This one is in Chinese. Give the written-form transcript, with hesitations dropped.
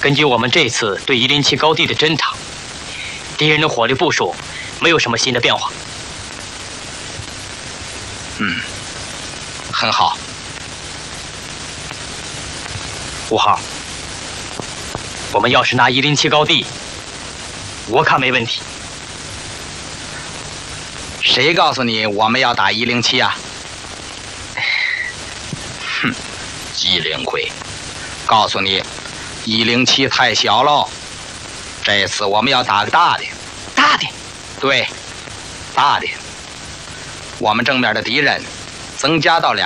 根据我们这次对107高地的侦查，敌人的火力部署没有什么新的变化。 很好。 5号，我们要是拿107高地，我看没问题。 谁告诉你我们要打107啊？机灵鬼，告诉你，107太小喽。这次我们要打个大的。 大的？ 对，大的。我们正面的敌人增加到2